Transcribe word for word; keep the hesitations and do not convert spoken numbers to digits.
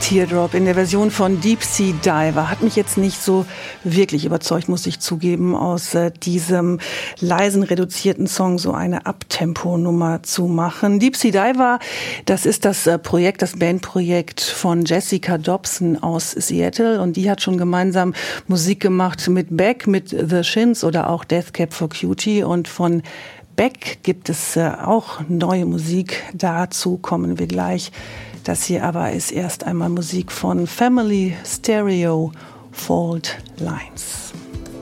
Teardrop in der Version von Deep Sea Diver hat mich jetzt nicht so wirklich überzeugt, muss ich zugeben, aus äh, diesem leisen, reduzierten Song so eine Abtempo-Nummer zu machen. Deep Sea Diver, das ist das äh, Projekt, das Bandprojekt von Jessica Dobson aus Seattle, und die hat schon gemeinsam Musik gemacht mit Beck, mit The Shins oder auch Death Cab for Cutie, und von Beck gibt es äh, auch neue Musik. Dazu kommen wir gleich. Das hier aber ist erst einmal Musik von Family Stereo, Fault Lines.